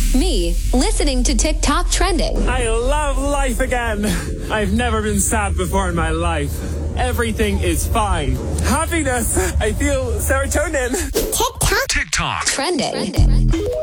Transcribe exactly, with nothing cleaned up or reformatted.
Me, listening to TikTok trending. I love life again. I've never been sad before in my life. Everything is fine. Happiness. I feel serotonin. TikTok. TikTok. Trending.